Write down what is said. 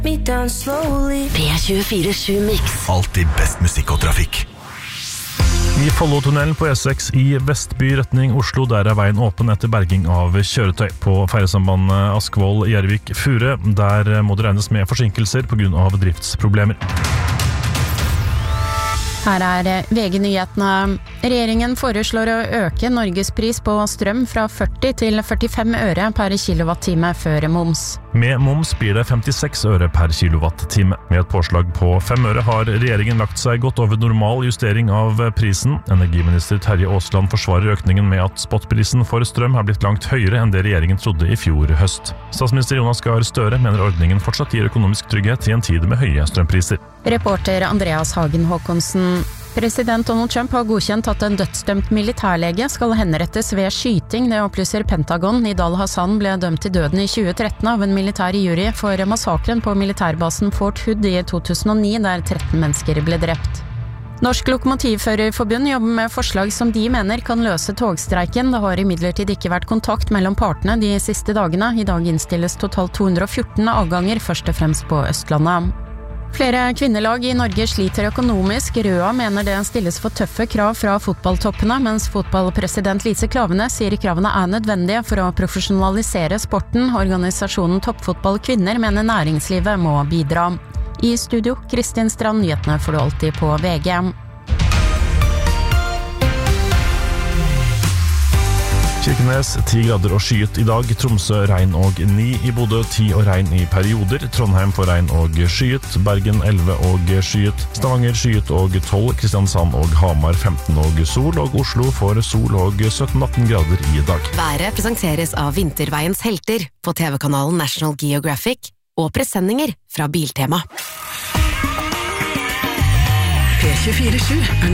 Me down slowly. P24/7 Mix. Alltid best musikk og trafikk. I Follotunnelen på E6 i Vestby retning Oslo, der veien åpen etter berging av kjøretøy. På ferjesambandet Askvoll-Jervik-Fure, der må det regnes med forsinkelser på grunn av driftsproblemer. Her VG-nyhetene. Regjeringen foreslår å øke Norgespris på strøm fra 40 til 45 øre per kilowattime før moms. Med moms blir det 56 øre per kilowattime. Med et påslag på 5 øre har regjeringen lagt seg godt over normal justering av prisen. Energiminister Terje Aasland forsvarer økningen med at spotprisen for strøm har blitt langt høyere enn det regjeringen trodde i fjor høst. Statsminister Jonas Gahr Støre mener ordningen fortsatt gir økonomisk trygghet i en tid med høye strømpriser. Reporter Andreas Hagen Håkonsen. President Donald Trump har godkjent at en dødsdømt militærlege skal henrettes ved skyting. Det opplyser Pentagon. Nidal Hassan ble dømt til døden i 2013 av en militær jury for massakren på militærbasen Fort Hood i 2009, der 13 mennesker ble drept. Norsk Lokomotivførerforbund jobber med forslag som de mener kan løse togstreiken. Det har imidlertid ikke vært kontakt mellom partene de siste dagene. I dag innstilles totalt 214 avganger, først og fremst på Østlandet. Flere kvinnelag i Norge sliter økonomisk. Røa mener det stilles for tøffe krav fra fotballtoppene, mens fotballpresident Lise Klaveness sier kravene nødvendige for å profesjonalisere sporten. Organisasjonen Toppfotball Kvinner mener næringslivet må bidra. I studio, Kristin Strand, nyhetene får du alltid på VG. Kirkenes 10 grader og skyet i dag, Tromsø regn og 9, i Bodø 10 og regn i perioder, Trondheim får regn og skyet, Bergen 11 og skyet, Stavanger skyet og 12, Kristiansand og Hamar 15 og sol, og Oslo får sol og 17-18 grader i dag. Været presenteres av Vinterveiens helter på TV-kanalen National Geographic og presenninger fra Biltema. P24/7